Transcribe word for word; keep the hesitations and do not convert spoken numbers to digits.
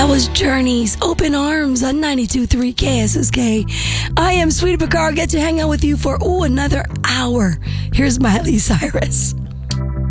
That was Journey's Open Arms on ninety-two point three K S S K. I am Sweetie Picard. Get to hang out with you for, ooh, another hour. Here's Miley Cyrus.